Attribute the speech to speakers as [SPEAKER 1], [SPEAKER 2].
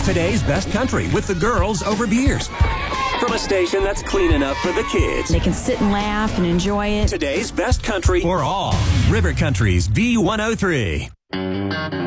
[SPEAKER 1] Today's best country with the girls over beers. From a station that's clean enough for the kids.
[SPEAKER 2] They can sit and laugh and enjoy it.
[SPEAKER 1] Today's best country for all. River Country's B103.